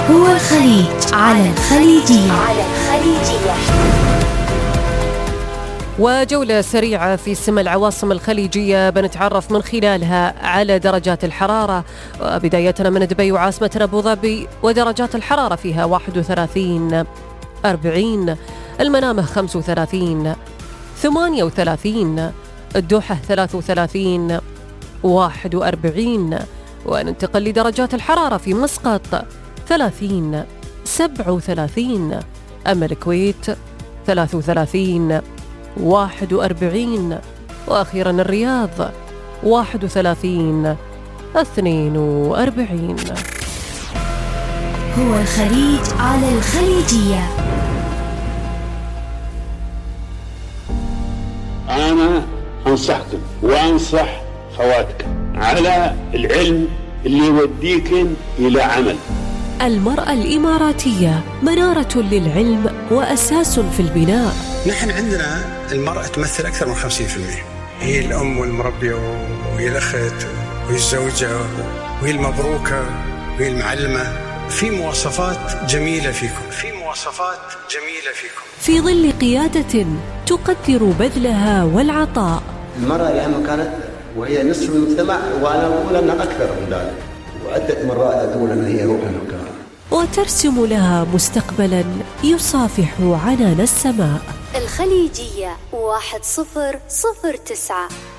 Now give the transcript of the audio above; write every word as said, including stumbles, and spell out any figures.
هو الخليج على الخليجية. على الخليجية. وجولة سريعة في سما العواصم الخليجية بنتعرف من خلالها على درجات الحرارة، بدايتنا من دبي وعاصمة أبو ظبي، ودرجات الحرارة فيها واحد وثلاثين أربعين، المنامة خمسة وثلاثين ثمانية وثلاثين، الدوحة ثلاثة وثلاثين واحد وأربعين، وننتقل لدرجات الحرارة في مسقط ثلاثين سبعة وثلاثين، أما الكويت ثلاثة وثلاثين واحد وأربعين، وأخيرا الرياض واحد وثلاثين اثنين وأربعين. هو الخليج على الخليجية. أنا أنصحكم وأنصح خواتكم على العلم اللي يوديكم إلى عمل. المرأة الإماراتية منارة للعلم وأساس في البناء. نحن عندنا المرأة تمثل أكثر من خمسين بالمئة، هي الأم والمربية وهي الأخت وهي الزوجة وهي المبروكة وهي المعلمة. في مواصفات جميلة فيكم، في مواصفات جميلة فيكم في ظل قيادة تقدر بذلها والعطاء. المرأة لها مكانة وهي نصف المجتمع، وأنا أقول أنها أكثر من ذلك، وعدة مرات أقول أنها هي روح المكان، وترسم لها مستقبلا يصافح عنان السماء. الخليجية واحد صفر صفر تسعة.